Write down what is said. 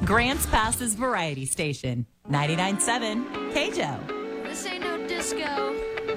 Grants Pass's variety station, 99.7 KJO. This ain't no disco.